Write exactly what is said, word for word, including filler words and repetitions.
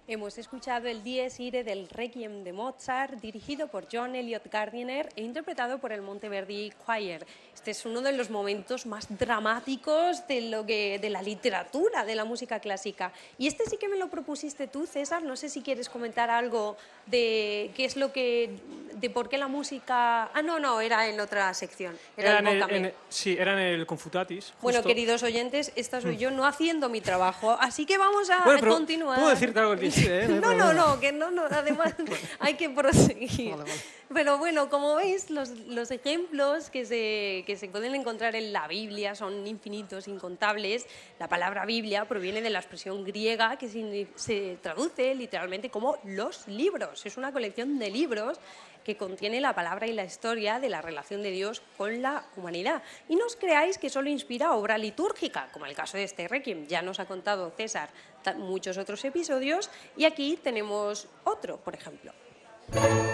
Hemos escuchado el Dies Irae del Requiem de Mozart, dirigido por John Eliot Gardiner e interpretado por el Monteverdi Choir. Este es uno de los momentos más dramáticos de, lo que, de la literatura, de la música clásica. Y este sí que me lo propusiste tú, César. No sé si quieres comentar algo de qué es lo que, de por qué la música... Ah, no, no, era en otra sección. Era, Era el en el, Vocame. en el- sí, era en el Confutatis. Justo. Bueno, queridos oyentes, esta soy yo no haciendo mi trabajo, así que vamos a Bueno, pero continuar. puedo decirte algo que sí, ¿eh? No hay No, no, problema. no, que no, no, además hay que proseguir. Vale, vale. Pero bueno, como veis, los, los ejemplos que se, que se pueden encontrar en la Biblia son infinitos, incontables. La palabra Biblia proviene de la expresión griega que se, se traduce literalmente como los libros. Es una colección de libros que contiene la palabra y la historia de la relación de Dios con la humanidad. Y no os creáis que solo inspira obra litúrgica, como el caso de este Requiem. Ya nos ha contado César muchos otros episodios y aquí tenemos otro, por ejemplo.